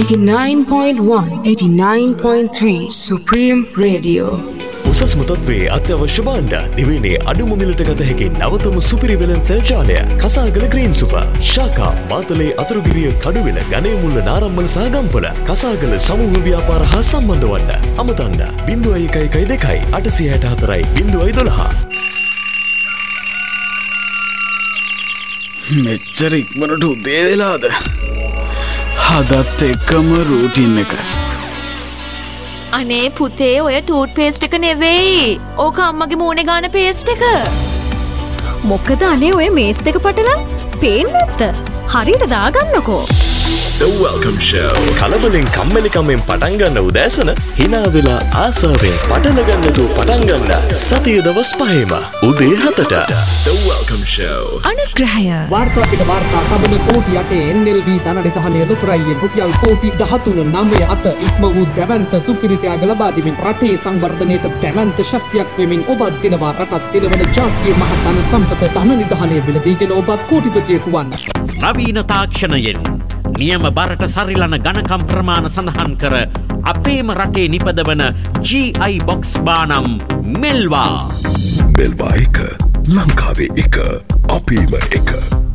89.1, 89.3 Supreme Radio. උසස්ම තත්ත්වයේ අත්‍යවශ්‍ය භාණ්ඩ දිවයිනේ අඩුම මිලට ගත හැකි නවතම සුපිරි වෙළඳ සෙල් ජාලය කසාගල ග්‍රීන් සුපර් ශාකා මාතලේ අතුරුගිරිය කඩුවෙල ගණේමුල්ල නාරම්මල සහ ගම්පොළ කසාගල සමූහ ව්‍යාපාර හා සම්බන්ධ වන්න අමතන්න 0112 864 012 මෙච්චර ඉක්මනට උදේ වෙලාද හදත් එක්කම රූටින් එක අනේ පුතේ ඔය ටූත් පේස්ට් එක නෙවෙයි ඕක අම්මගේ මූණේ ගාන පේස්ට් එක මොකද අනේ ඔය මේස් දෙක පටලන් පේන්නේ නැත්ද හරියට දාගන්නකෝ The Welcome Show කලබලෙන් කම්මැලිකමෙන් පටන් ගන්න උදෑසන hina වෙලා ආසාවෙන් පටල ගන්නතු පටන් ගන්න සතිය දවස් 5ම උදේ 7ට The Welcome Show අනුග්‍රහය වාර්තා පිට වාර්තා කබන කෝටි 8 NLB ධනඩි තහනේ ලොතරයියෙන් රුපියල් කෝටි 13.98 ඉක්ම වූ දැවැන්ත සුපිරිතයාග ලබා දෙමින් රටේ සංවර්ධනයට දැවැන්ත ශක්තියක් වෙමින් ඔබත් දිනවා රටත් දිනවන ජාතියේ මහතන සම්පත ධන නිධානයේ බිලදීගෙන ඔබත් කෝටිපතියෙකු වන්න නවීන තාක්ෂණයෙන් නියම බරට සරිලන ගණකම් ප්‍රමාණ සඳහන් කර අපේම රටේ නිපදවන GI box බානම් මෙල්වා එක ලංකාවේ එක අපේම එක